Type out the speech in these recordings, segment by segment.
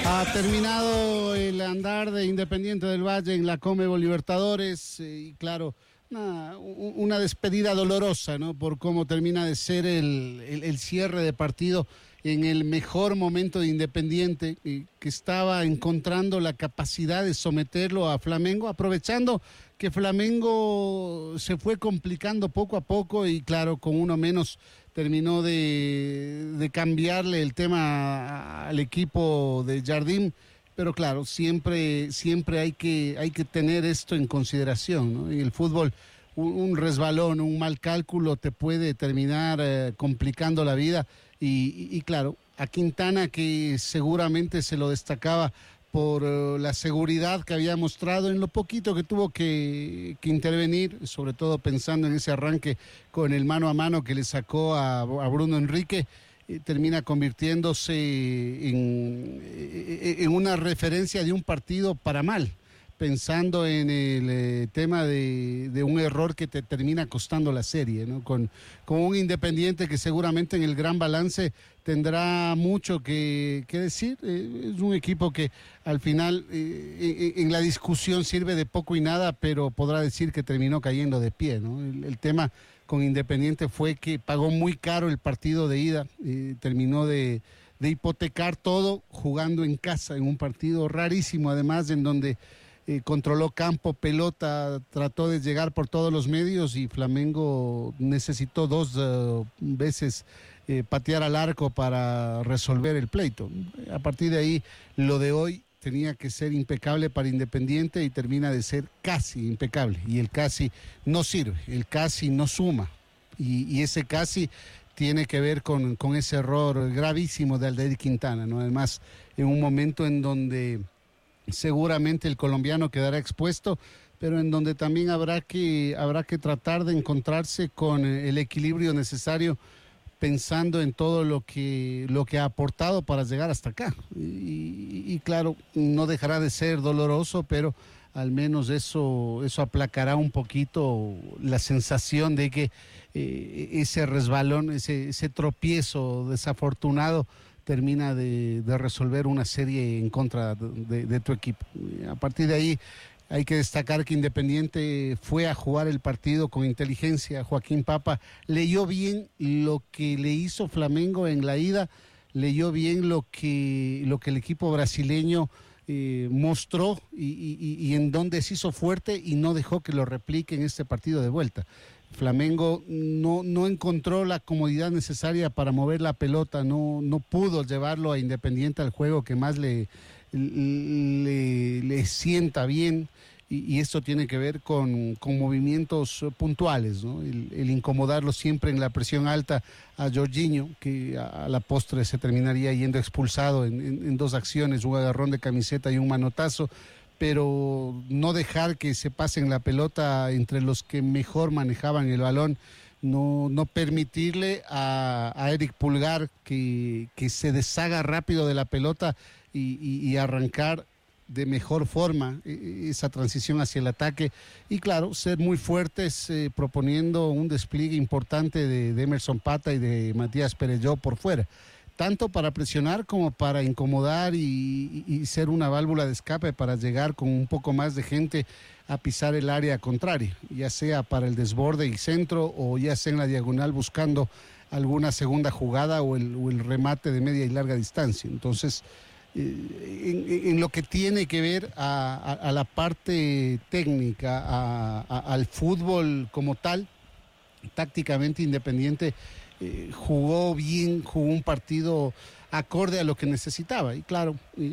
Ha terminado el andar de Independiente del Valle en la Conmebol Libertadores y claro, una despedida dolorosa, ¿no? Por cómo termina de ser el cierre de partido en el mejor momento de Independiente, que estaba encontrando la capacidad de someterlo a Flamengo, aprovechando que Flamengo se fue complicando poco a poco y claro, con uno menos terminó de cambiarle el tema al equipo de Jardim, pero claro, siempre hay que tener esto en consideración, ¿no? En el fútbol, un resbalón, un mal cálculo te puede terminar complicando la vida y claro, a Quintana, que seguramente se lo destacaba por la seguridad que había mostrado en lo poquito que tuvo que intervenir, sobre todo pensando en ese arranque con el mano a mano que le sacó a Bruno Enrique, termina convirtiéndose en una referencia de un partido para mal, pensando en el tema de un error que te termina costando la serie, ¿no? Con un Independiente que seguramente en el gran balance tendrá mucho que decir. Es un equipo que al final en la discusión sirve de poco y nada, pero podrá decir que terminó cayendo de pie, ¿no? El tema con Independiente fue que pagó muy caro el partido de ida, terminó de hipotecar todo jugando en casa, en un partido rarísimo además, en donde controló campo, pelota, trató de llegar por todos los medios y Flamengo necesitó dos veces patear al arco para resolver el pleito. A partir de ahí, lo de hoy tenía que ser impecable para Independiente y termina de ser casi impecable. Y el casi no sirve, el casi no suma. Y ese casi tiene que ver con ese error gravísimo de Aldair Quintana, ¿no? Además, en un momento en donde seguramente el colombiano quedará expuesto, pero en donde también habrá que tratar de encontrarse con el equilibrio necesario, pensando en todo lo que ha aportado para llegar hasta acá. Y claro, no dejará de ser doloroso, pero al menos eso aplacará un poquito la sensación de que ese resbalón, ese tropiezo desafortunado termina de resolver una serie en contra de tu equipo. A partir de ahí hay que destacar que Independiente fue a jugar el partido con inteligencia. Joaquín Papa leyó bien lo que le hizo Flamengo en la ida, leyó bien lo que el equipo brasileño mostró y en donde se hizo fuerte y no dejó que lo replique en este partido de vuelta. Flamengo no encontró la comodidad necesaria para mover la pelota, no pudo llevarlo a Independiente al juego que más le sienta bien, y esto tiene que ver con movimientos puntuales, ¿no? El incomodarlo siempre en la presión alta a Jorginho, que a la postre se terminaría yendo expulsado en dos acciones, un agarrón de camiseta y un manotazo, pero no dejar que se pasen la pelota entre los que mejor manejaban el balón, no permitirle a Eric Pulgar que se deshaga rápido de la pelota y arrancar de mejor forma esa transición hacia el ataque, y claro, ser muy fuertes proponiendo un despliegue importante de Emerson Pata y de Matías Perelló por fuera, tanto para presionar como para incomodar y ser una válvula de escape para llegar con un poco más de gente a pisar el área contraria, ya sea para el desborde y centro o ya sea en la diagonal buscando alguna segunda jugada o el remate de media y larga distancia. Entonces, en lo que tiene que ver a la parte técnica, al fútbol como tal, tácticamente Independiente jugó bien, jugó un partido acorde a lo que necesitaba, y claro,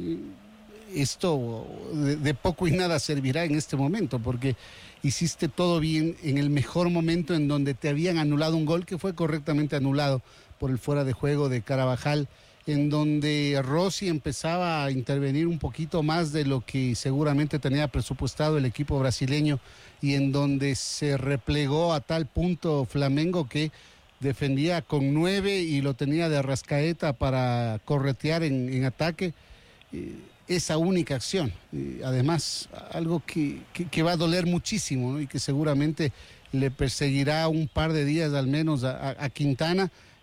esto de poco y nada servirá en este momento, porque hiciste todo bien en el mejor momento en donde te habían anulado un gol que fue correctamente anulado por el fuera de juego de Carabajal, en donde Rossi empezaba a intervenir un poquito más de lo que seguramente tenía presupuestado el equipo brasileño, y en donde se replegó a tal punto Flamengo que defendía con 9 y lo tenía de Arrascaeta para corretear en ataque. Esa única acción, además algo que va a doler muchísimo, ¿no? Y que seguramente le perseguirá un par de días al menos a Quintana,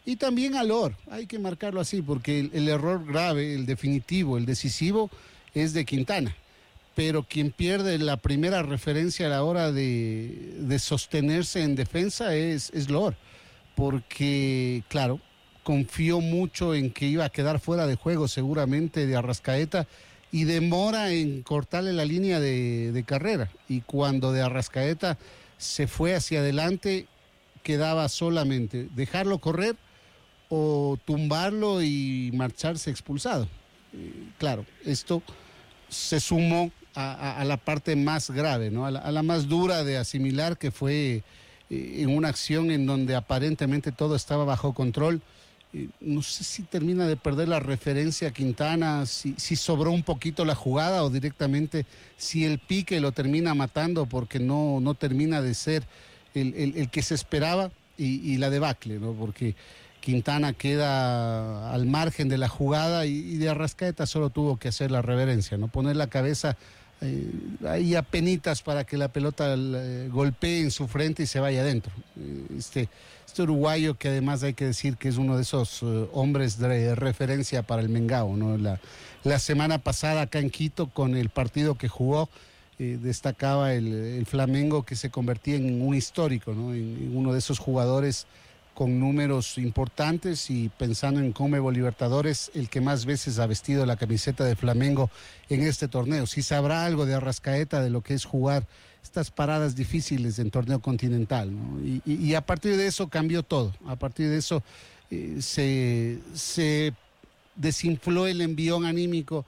Y también a Lor, hay que marcarlo así, porque el error grave, el definitivo, el decisivo, es de Quintana. Pero quien pierde la primera referencia a la hora de sostenerse en defensa es Lor, porque, claro, confió mucho en que iba a quedar fuera de juego seguramente de Arrascaeta y demora en cortarle la línea de carrera. Y cuando de Arrascaeta se fue hacia adelante, quedaba solamente dejarlo correr o tumbarlo y marcharse expulsado. Claro, esto se sumó a la parte más grave, ¿no? A la más dura de asimilar, que fue en una acción en donde aparentemente todo estaba bajo control. No sé si termina de perder la referencia a Quintana, si sobró un poquito la jugada o directamente si el pique lo termina matando porque no termina de ser el que se esperaba y la debacle, ¿no? Porque Quintana queda al margen de la jugada y de Arrascaeta solo tuvo que hacer la reverencia, ¿no? Poner la cabeza ahí apenitas para que la pelota golpee en su frente y se vaya adentro. Este uruguayo, que además hay que decir que es uno de esos hombres de referencia para el Mengao, ¿no? La semana pasada acá en Quito, con el partido que jugó, destacaba el Flamengo, que se convertía en un histórico, ¿no? En uno de esos jugadores con números importantes, y pensando en Conmebol Libertadores, el que más veces ha vestido la camiseta de Flamengo en este torneo. Sí sabrá algo de Arrascaeta, de lo que es jugar estas paradas difíciles en torneo continental, ¿no? Y a partir de eso cambió todo. A partir de eso se desinfló el envión anímico,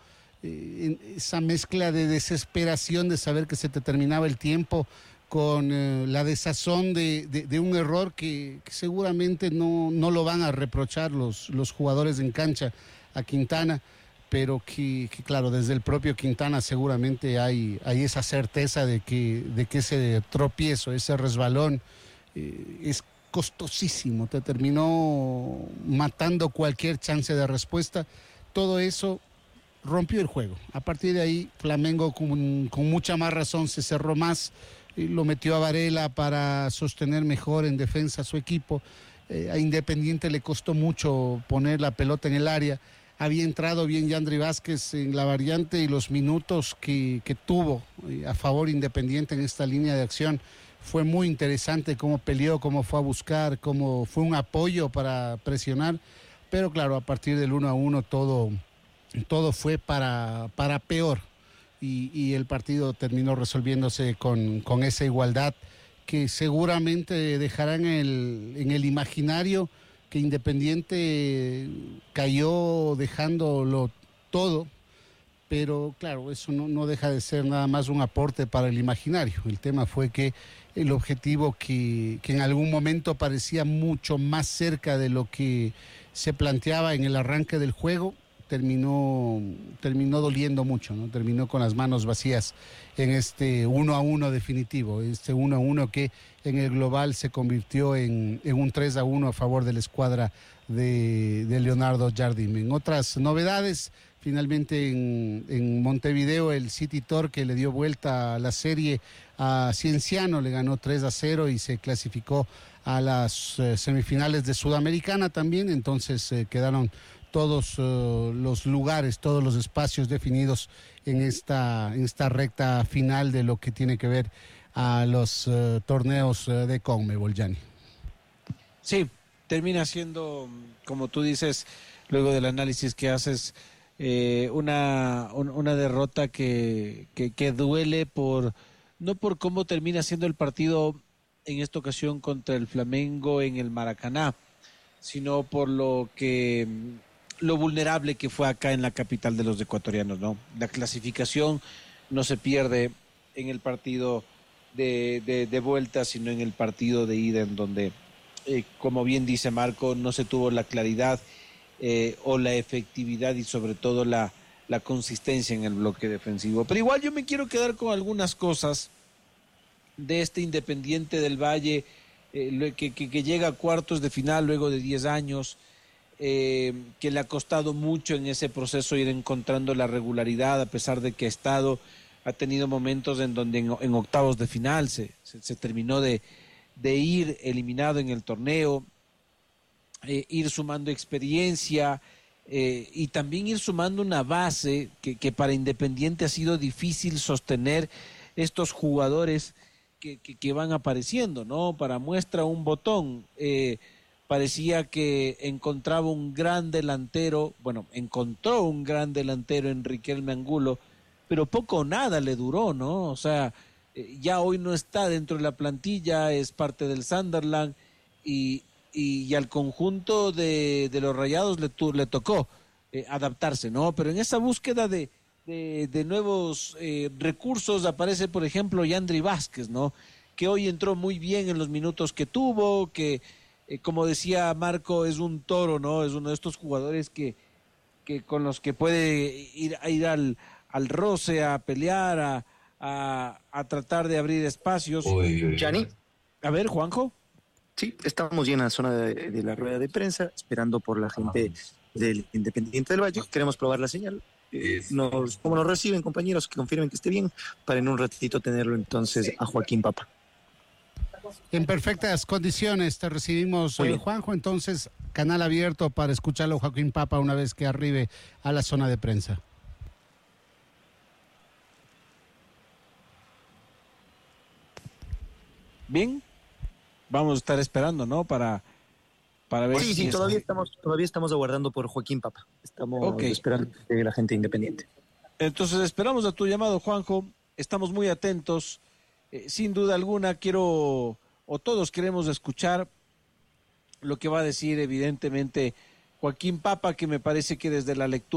esa mezcla de desesperación de saber que se te terminaba el tiempo, con la desazón de un error que seguramente no lo van a reprochar los jugadores en cancha a Quintana, pero que claro, desde el propio Quintana seguramente hay esa certeza de que ese tropiezo, ese resbalón es costosísimo, te terminó matando cualquier chance de respuesta. Todo eso rompió el juego. A partir de ahí, Flamengo con mucha más razón se cerró más, lo metió a Varela para sostener mejor en defensa a su equipo. A Independiente le costó mucho poner la pelota en el área. Había entrado bien Yandri Vázquez en la variante, y los minutos que tuvo a favor Independiente en esta línea de acción fue muy interesante, cómo peleó, cómo fue a buscar, cómo fue un apoyo para presionar. Pero claro, a partir del 1-1 todo fue para peor. Y el partido terminó resolviéndose con esa igualdad que seguramente dejará en el imaginario que Independiente cayó dejándolo todo, pero claro, eso no deja de ser nada más un aporte para el imaginario. El tema fue que el objetivo que en algún momento parecía mucho más cerca de lo que se planteaba en el arranque del juego, terminó doliendo mucho, ¿no? Terminó con las manos vacías en este 1-1 definitivo, este 1-1 que en el global se convirtió en un 3-1 a favor de la escuadra de Leonardo Jardim. En otras novedades, finalmente en Montevideo, el City Torque le dio vuelta a la serie a Cienciano, le ganó 3-0 y se clasificó a las semifinales de Sudamericana también. Entonces quedaron todos los lugares, todos los espacios definidos en esta recta final de lo que tiene que ver a los torneos de Conmebol, Gianni. Sí, termina siendo, como tú dices, luego del análisis que haces, una derrota que duele no por cómo termina siendo el partido en esta ocasión contra el Flamengo en el Maracaná, sino por lo vulnerable que fue acá en la capital de los ecuatorianos, ¿no? La clasificación no se pierde en el partido de vuelta, sino en el partido de ida, en donde, como bien dice Marco, no se tuvo la claridad o la efectividad y sobre todo la consistencia en el bloque defensivo. Pero igual yo me quiero quedar con algunas cosas de este Independiente del Valle, que llega a cuartos de final luego de 10 años, que le ha costado mucho en ese proceso ir encontrando la regularidad, a pesar de que ha tenido momentos en donde en octavos de final se terminó de ir eliminado en el torneo. ir sumando experiencia y también ir sumando una base que para Independiente ha sido difícil sostener estos jugadores que van apareciendo, ¿no? Para muestra un botón, parecía que encontraba un gran delantero, bueno, encontró un gran delantero en Riquelme Angulo, pero poco o nada le duró, ¿no? O sea, ya hoy no está dentro de la plantilla, es parte del Sunderland y al conjunto de los Rayados le tocó adaptarse, ¿no? Pero en esa búsqueda de nuevos recursos aparece, por ejemplo, Yandri Vázquez, ¿no? Que hoy entró muy bien en los minutos que tuvo, que como decía Marco, es un toro, ¿no? Es uno de estos jugadores que con los que puede ir al roce, a pelear, a tratar de abrir espacios. Gianni. A ver, Juanjo. Sí, estamos ya en la zona de la rueda de prensa, esperando por la gente del Independiente del Valle. Queremos probar la señal. ¿Cómo nos reciben, compañeros? Que confirmen que esté bien, para en un ratito tenerlo entonces a Joaquín Papa. En perfectas condiciones te recibimos, Juanjo. Entonces, canal abierto para escucharlo, Joaquín Papa, una vez que arribe a la zona de prensa. Bien, vamos a estar esperando, ¿no? Para ver sí, todavía estamos aguardando por Joaquín Papa. Estamos esperando que llegue la gente independiente. Entonces esperamos a tu llamado, Juanjo. Estamos muy atentos. Sin duda alguna todos queremos escuchar lo que va a decir evidentemente Joaquín Papa, que me parece que desde la lectura